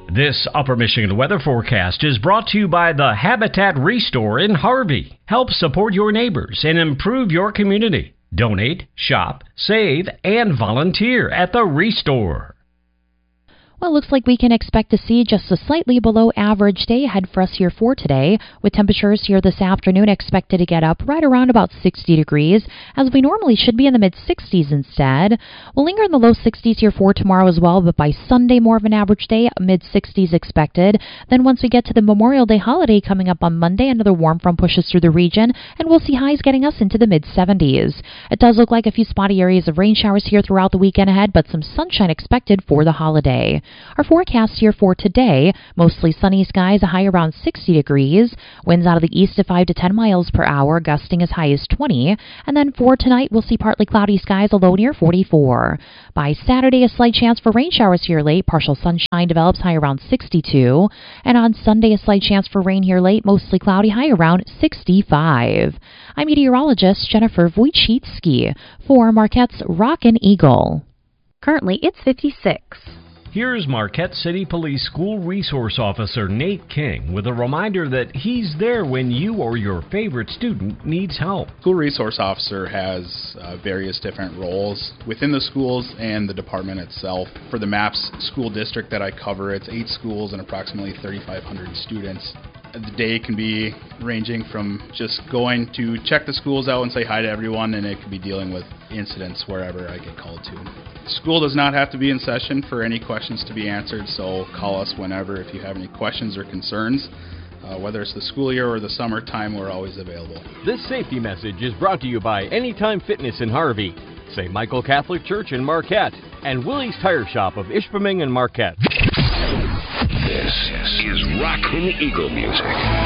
This Upper Michigan weather forecast is brought to you by the Habitat Restore in Harvey. Help support your neighbors and improve your community. Donate, shop, save, and volunteer at the Restore. Well, it looks like we can expect to see just a slightly below average day ahead for us here for today, with temperatures here this afternoon expected to get up right around about 60 degrees, as we normally should be in the mid-60s instead. We'll linger in the low 60s here for tomorrow as well, but by Sunday more of an average day, mid-60s expected. Then once we get to the Memorial Day holiday coming up on Monday, another warm front pushes through the region, and we'll see highs getting us into the mid-70s. It does look like a few spotty areas of rain showers here throughout the weekend ahead, but some sunshine expected for the holiday. Our forecast here for today, mostly sunny skies, a high around 60 degrees, winds out of the east at 5 to 10 miles per hour, gusting as high as 20, and then for tonight we'll see partly cloudy skies, a low near 44. By Saturday, a slight chance for rain showers here late, partial sunshine develops, high around 62, and on Sunday, a slight chance for rain here late, mostly cloudy, high around 65. I'm meteorologist Jennifer Wojcicki for Marquette's Rockin' Eagle. Currently, it's 56. Here's Marquette City Police School Resource Officer Nate King with a reminder that he's there when you or your favorite student needs help. School Resource Officer has various different roles within the schools and the department itself. For the MAPS school district that I cover, it's 8 schools and approximately 3,500 students. The day can be ranging from just going to check the schools out and say hi to everyone, and it could be dealing with incidents wherever I get called to. School does not have to be in session for any questions to be answered, so call us whenever if you have any questions or concerns. Whether it's the school year or the summertime, we're always available. This safety message is brought to you by Anytime Fitness in Harvey, St. Michael Catholic Church in Marquette, and Willie's Tire Shop of Ishpeming and Marquette. This is Rockin' Eagle music.